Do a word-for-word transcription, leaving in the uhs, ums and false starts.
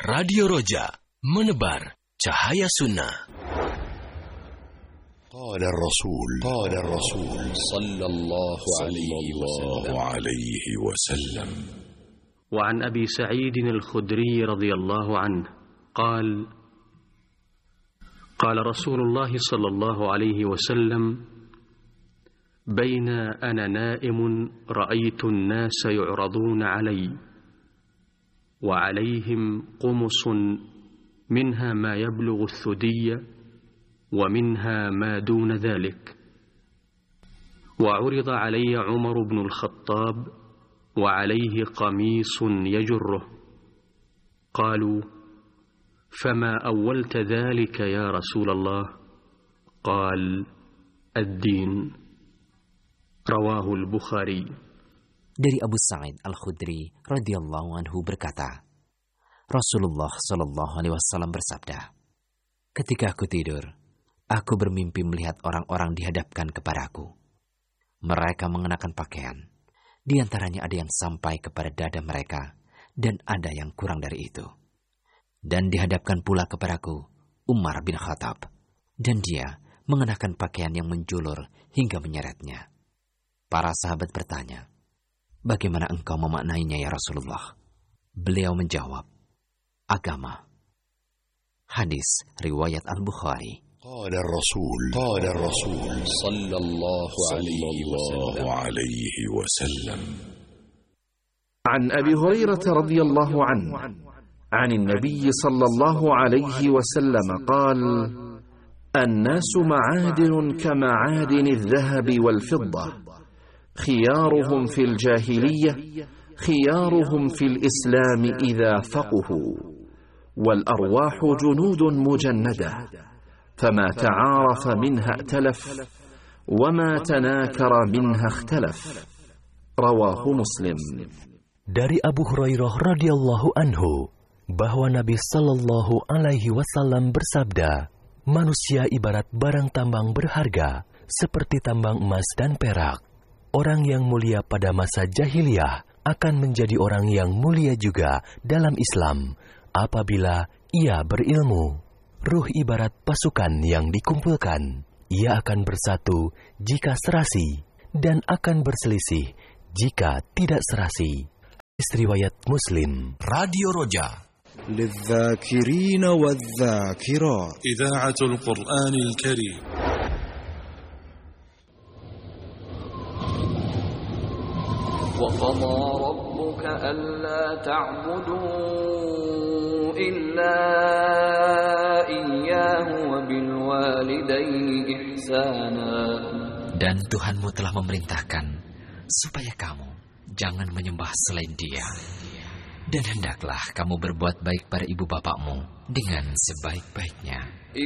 Radio Roja, menebar cahaya sunnah. قال الرسول قال الرسول صلى الله عليه وسلم وعن أبي سعيد الخدري رضي الله عنه قال قال رسول الله صلى الله عليه وسلم بين أنا نائم رأيت الناس يعرضون علي وعليهم قمص منها ما يبلغ الثدي ومنها ما دون ذلك وعرض علي عمر بن الخطاب وعليه قميص يجره قالوا فما أولت ذلك يا رسول الله قال الدين رواه البخاري. Dari Abu Sa'id Al-Khudri radhiyallahu anhu berkata, Rasulullah shallallahu alaihi wasallam bersabda, ketika aku tidur, aku bermimpi melihat orang-orang dihadapkan kepadaku. Mereka mengenakan pakaian. Di antaranya ada yang sampai kepada dada mereka, dan ada yang kurang dari itu. Dan dihadapkan pula kepadaku Umar bin Khattab, dan dia mengenakan pakaian yang menjulur hingga menyeretnya. Para sahabat bertanya, bagaimana engkau memaknainya ya Rasulullah? Beliau menjawab, agama. Hadis riwayat Al-Bukhari. قال الرسول قال الرسول صلى الله عليه وسلم عن أبي هريرة رضي الله عنه عن النبي صلى الله عليه وسلم قال الناس معادن كمعادن الذهب والفضة خيارهم في الجاهلية خيارهم في الإسلام إذا فقهوا والأرواح جنود مجندة فما تعارف منها ائتلف وما تناكر منها اختلف رواه مسلم. Dari Abu Hurairah radhiyallahu anhu bahwa Nabi sallallahu alaihi wasallam bersabda, manusia ibarat barang tambang berharga seperti tambang emas dan perak. Orang yang mulia pada masa jahiliyah akan menjadi orang yang mulia juga dalam Islam apabila ia berilmu. Ruh ibarat pasukan yang dikumpulkan. Ia akan bersatu jika serasi dan akan berselisih jika tidak serasi. Riwayat Muslim. Radio Roja. للذاكرين والذاكرات إذاعة القرآن الكريم. وقضى ربك ألا تعبدوا إلا إياه وبالوالدين إحسانا. Dan Tuhanmu telah memerintahkan supaya kamu jangan menyembah selain Dia. Dan hendaklah kamu berbuat baik pada ibu bapakmu dengan sebaik-baiknya.